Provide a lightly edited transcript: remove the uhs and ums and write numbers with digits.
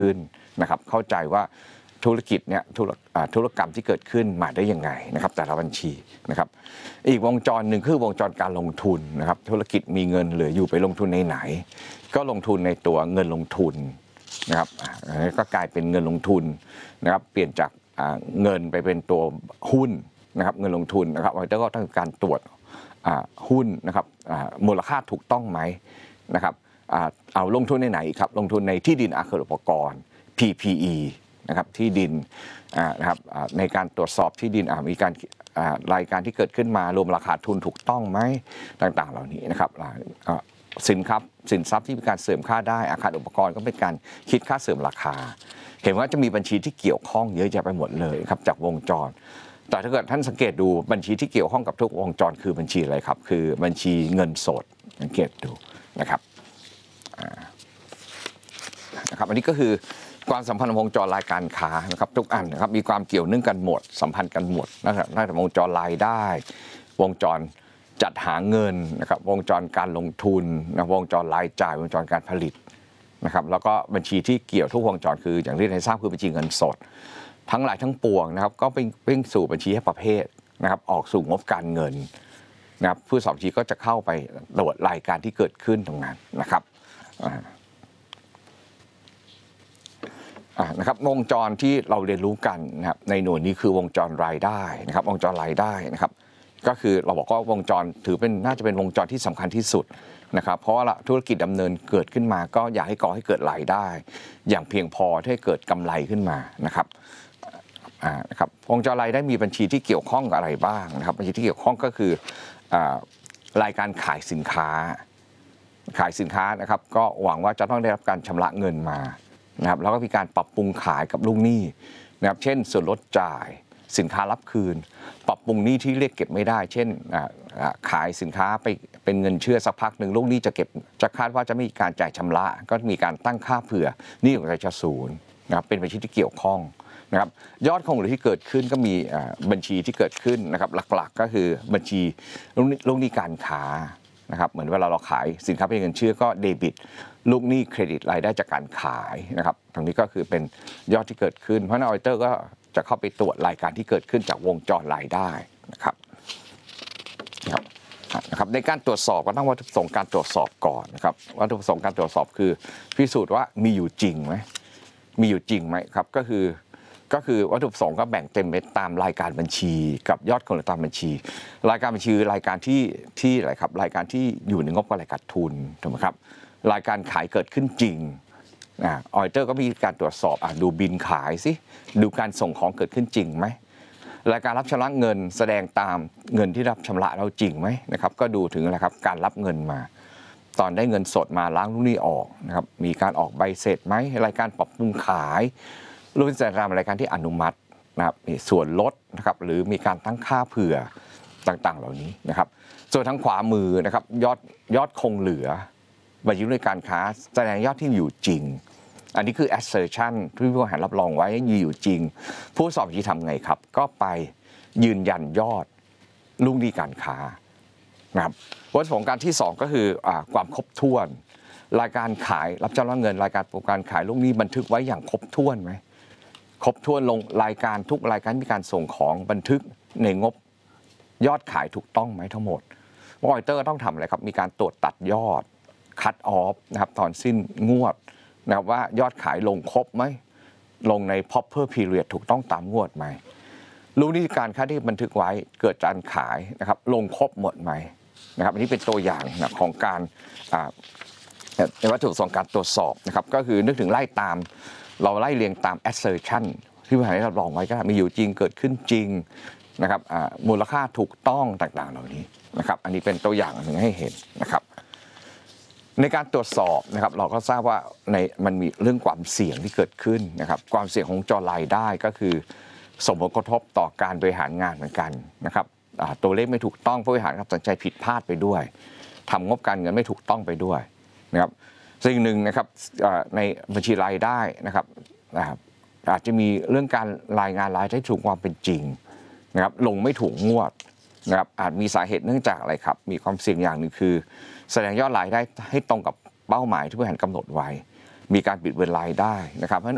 ขึ้นนะครับเข้าใจว่าธุรกิจเนี่ยธุรกรรมที่เกิดขึ้นมาได้ยังไงนะครับแต่ละบัญชีนะครับอีกวงจรหนึ่งคือวงจรการลงทุนนะครับธุรกิจมีเงินเหลืออยู่ไปลงทุนในไหนก็ลงทุนในตัวเงินลงทุนนะครับก็กลายเป็นเงินลงทุนนะครับเปลี่ยนจากเงินไปเป็นตัวหุ้นนะครับเงินลงทุนนะครับแล้วก็ต้องการตรวจหุ้นนะครับมูลค่าถูกต้องไหมนะครับเอาลงทุนในไหนครับลงทุนในที่ดินอาคารอุปกรณ์ PPE นะครับที่ดินนะครับในการตรวจสอบที่ดินมีการรายการที่เกิดขึ้นมารวมราคาทุนถูกต้องไหมต่างๆเหล่านี้นะครับสินทรัพย์ที่มีการเสริมค่าได้อาคารอุปกรณ์ก็เป็นการคิดค่าเสริมราคาเห็นว่าจะมีบัญชีที่เกี่ยวข้องเยอะแยะไปหมดเลยครับจากวงจรแต่ถ้าเกิดท่านสังเกตดูบัญชีที่เกี่ยวข้องกับทุกวงจรคือบัญชีอะไรครับคือบัญชีเงินสดสังเกตดูนะครับอันนี้ก็คือความสัมพันธ์วงจรรายการค้านะครับทุกอันนะครับมีความเกี่ยวเนื่องกันหมดสัมพันธ์กันหมดนะครับตั้งแต่วงจรรายได้วงจรจัดหาเงินนะครับวงจรการลงทุนนะวงจรรายจ่ายวงจรการผลิตนะครับแล้วก็บัญชีที่เกี่ยวทุกวงจรคืออย่างที่ได้ทราบคือบัญชีเงินสดทั้งหลายทั้งปวงนะครับก็เป็นสู่บัญชีให้ประเภทนะครับออกสู่งบการเงินนะครับผู้สอบบัญชีก็จะเข้าไปตรวจรายการที่เกิดขึ้นตรงนั้นนะครับนะครับวงจรที่เราเรียนรู้กันนะครับในหน่วยนี้คือวงจรรายได้นะครับวงจรรายได้นะครับก็คือเราบอกว่าวงจรถือเป็นน่าจะเป็นวงจรที่สำคัญที่สุดนะครับเพราะว่าธุรกิจดำเนินเกิดขึ้นมาก็อยากให้ก่อให้เกิดรายได้อย่างเพียงพอให้เกิดกำไรขึ้นมานะครับนะครับวงจรรายได้มีบัญชีที่เกี่ยวข้องกับอะไรบ้างนะครับบัญชีที่เกี่ยวข้องก็คือรายการขายสินค้านะครับก็หวังว่าจะต้องได้รับการชำระเงินมานะครับแล้วก็มีการปรับปรุงขายกับลูกหนี้นะครับเช่นส่วนลดจ่ายสินค้ารับคืนปรับปรุงหนี้ที่เรียกเก็บไม่ได้เช่นขายสินค้าไปเป็นเงินเชื่อสักพักหนึ่งลูกหนี้จะคาดว่าจะไม่มีการจ่ายชำระก็มีการตั้งค่าเผื่อหนี้ของรายจะศูนย์นะครับเป็นบัญชีที่เกี่ยวข้องนะครับยอดคงเหลือที่เกิดขึ้นก็มีบัญชีที่เกิดขึ้นนะครับหลักๆก็คือบัญชีลูกหนี้การค้านะครับเหมือนเวลาเราขายสินค้าเป็นเงินเชื่อก็เดบิตลูกหนี้เครดิตรายได้จากการขายนะครับตรงนี้ก็คือเป็นยอดที่เกิดขึ้นเพราะนักออดิเตอร์ก็จะเข้าไปตรวจรายการที่เกิดขึ้นจากวงจรรายได้นะครับในการตรวจสอบก็ต้องวัตถุประสงค์การตรวจสอบก่อนนะครับวัตถุประสงค์การตรวจสอบคือพิสูจน์ว่ามีอยู่จริงไหมครับก็คือวัตถุประสงค์ก็แบ่งเต็มเม็ดตามรายการบัญชีกับยอดคงเหลือตามบัญชีรายการบัญชีรายการที่อะไรครับรายการที่อยู่ในงบกำไรขาดทุนถูกไหมครับรายการขายเกิดขึ้นจริงออดิเตอร์ก็มีการตรวจสอบดูบินขายสิดูการส่งของเกิดขึ้นจริงไหมรายการรับชำระเงินแสดงตามเงินที่รับชำระเราจริงไหมนะครับก็ดูถึงอะไรครับการรับเงินมาตอนได้เงินสดมาล้างลูกหนี้ออกนะครับมีการออกใบเสร็จไหมรายการปรับปรุงขายรูปแสดงตามรายการที่อนุมัตินะครับมีส่วนลดนะครับหรือมีการตั้งค่าเผื่อต่างๆเหล่านี้นะครับส่วนทางขวามือนะครับยอดคงเหลือบัญชีการค้าแสดงยอดที่อยู่จริงอันนี้คือ assertion ที่ผู้บริหารรับรองไว้มีอยู่จริงผู้สอบบัญชีทำไงครับก็ไปยืนยันยอดลูกหนี้การค้านะครับวัตถุประสงค์การที่2ก็คือความครบถ้วนรายการขายรับชำระเงินรายการประกันขายลูกหนี้บันทึกไว้อย่างครบถ้วนไหมครบถ้วนลงรายการทุกรายการมีการส่งของบันทึกในงบยอดขายถูกต้องไหมทั้งหมดออดิเตอร์ต้องทำอะไรครับมีการตรวจตัดยอดคัตออฟนะครับตอนสิ้นงวดนะครับว่ายอดขายลงครบไหมลงใน proper period ถูกต้องตามงวดไหมลูกหนี้การค้าที่บันทึกไว้เกิดการขายนะครับลงครบหมดไหมนะครับอันนี้เป็นตัวอย่างนะของการในวัตถุประสงค์การตรวจสอบนะครับก็คือนึกถึงเราไล่เรียงตาม assertion ที่ผู้บริหารได้รับรองไว้ก็มีอยู่จริงเกิดขึ้นจริงนะครับมูลค่าถูกต้องต่างๆเหล่านี้นะครับอันนี้เป็นตัวอย่างหนึ่งให้เห็นนะครับในการตรวจสอบนะครับเราก็ทราบว่ามันมีเรื่องความเสี่ยงที่เกิดขึ้นนะครับความเสี่ยงของจอรายได้ก็คือส่งผลกระทบต่อการบริหารงานเหมือนกันนะครับตัวเลขไม่ถูกต้องผู้บริหารตัดสินใจผิดพลาดไปด้วยทำงบการเงินไม่ถูกต้องไปด้วยนะครับสิ่งหนึ่งนะครับในบัญชีรายได้นะครับอาจจะมีเรื่องการรายงานรายได้ถูกความเป็นจริงนะครับลงไม่ถูกงวดนะครับอาจมีสาเหตุเนื่องจากอะไรครับมีความเสี่ยงอย่างหนึ่งคือแสดงยอดรายได้ให้ตรงกับเป้าหมายที่ผู้บริหารกำหนดไว้มีการบิดเบือนรายได้นะครับเพราะฉะนั้น